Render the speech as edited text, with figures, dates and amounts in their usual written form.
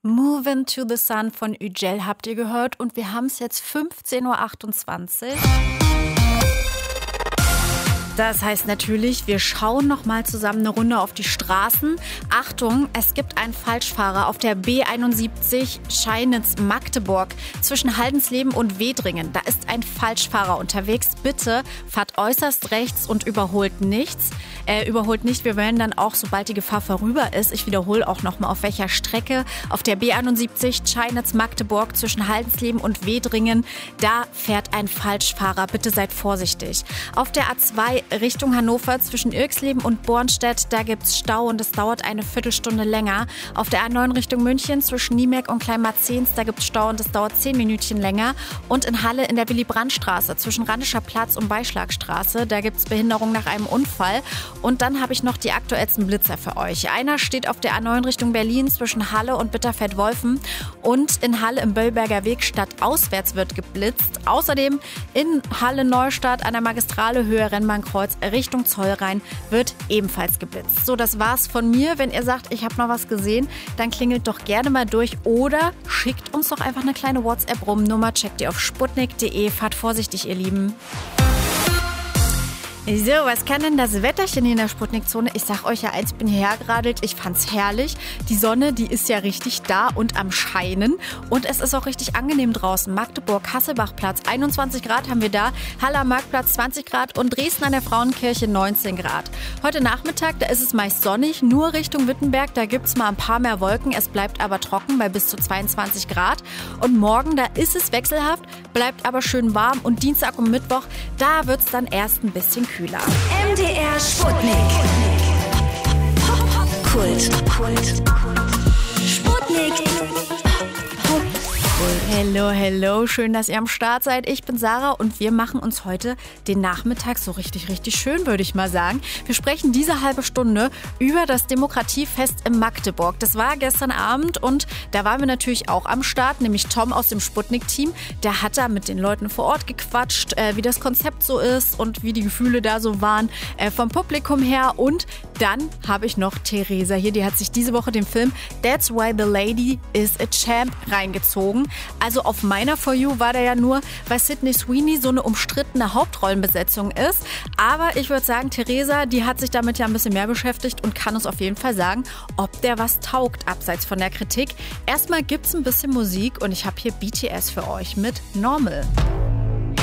Moving to the Sun von Ücel habt ihr gehört und wir haben es jetzt 15:28 Uhr. Das heißt natürlich, wir schauen noch mal zusammen eine Runde auf die Straßen. Achtung, es gibt einen Falschfahrer auf der B71 Scheinitz-Magdeburg zwischen Haldensleben und Wedringen. Da ist ein Falschfahrer unterwegs. Bitte fahrt äußerst rechts und überholt nicht. Wir werden dann auch, sobald die Gefahr vorüber ist, ich wiederhole auch noch mal auf welcher Strecke, auf der B71 Scheinitz-Magdeburg zwischen Haldensleben und Wedringen, da fährt ein Falschfahrer. Bitte seid vorsichtig. Auf der A2 Richtung Hannover zwischen Irxleben und Bornstedt, da gibt's Stau und es dauert eine Viertelstunde länger. Auf der A9 Richtung München zwischen Niemerk und Kleinmarzens, da gibt's Stau und es dauert 10 Minütchen länger. Und in Halle in der Willy-Brandt-Straße zwischen Randischer Platz und Beischlagstraße, da gibt's Behinderung nach einem Unfall. Und dann habe ich noch die aktuellsten Blitzer für euch. Einer steht auf der A9 Richtung Berlin zwischen Halle und Bitterfeld-Wolfen und in Halle im Böllberger Weg stadtauswärts wird geblitzt. Außerdem in Halle-Neustadt an der Magistrale Höhe Rennbahnkreuz Richtung Zollrhein wird ebenfalls geblitzt. So, das war's von mir. Wenn ihr sagt, ich habe noch was gesehen, dann klingelt doch gerne mal durch oder schickt uns doch einfach eine kleine WhatsApp rum. Nummer checkt ihr auf sputnik.de. Fahrt vorsichtig, ihr Lieben. So, was kann denn das Wetterchen hier in der Sputnik-Zone? Ich sag euch ja eins, bin hierher geradelt, ich fand's herrlich. Die Sonne, die ist ja richtig da und am Scheinen. Und es ist auch richtig angenehm draußen. Magdeburg, Hasselbachplatz, 21 Grad haben wir da. Halle am Marktplatz 20 Grad und Dresden an der Frauenkirche 19 Grad. Heute Nachmittag, da ist es meist sonnig, nur Richtung Wittenberg, da gibt's mal ein paar mehr Wolken. Es bleibt aber trocken bei bis zu 22 Grad. Und morgen, da ist es wechselhaft, bleibt aber schön warm. Und Dienstag und Mittwoch, da wird's dann erst ein bisschen kühler. MDR Sputnik. Kult. Sputnik. Hello, schön, dass ihr am Start seid. Ich bin Sarah und wir machen uns heute den Nachmittag so richtig schön, würde ich mal sagen. Wir sprechen diese halbe Stunde über das Demokratiefest in Magdeburg. Das war gestern Abend und da waren wir natürlich auch am Start, nämlich Tom aus dem Sputnik-Team. Der hat da mit den Leuten vor Ort gequatscht, wie das Konzept so ist und wie die Gefühle da so waren vom Publikum her. Und dann habe ich noch Theresa hier, die hat sich diese Woche den Film That's Why the Lady is a Champ reingezogen. Also auf meiner For You war der ja nur, weil Sydney Sweeney so eine umstrittene Hauptrollenbesetzung ist. Aber ich würde sagen, Theresa, die hat sich damit ja ein bisschen mehr beschäftigt und kann uns auf jeden Fall sagen, ob der was taugt, abseits von der Kritik. Erstmal gibt's ein bisschen Musik und ich habe hier BTS für euch mit Normal.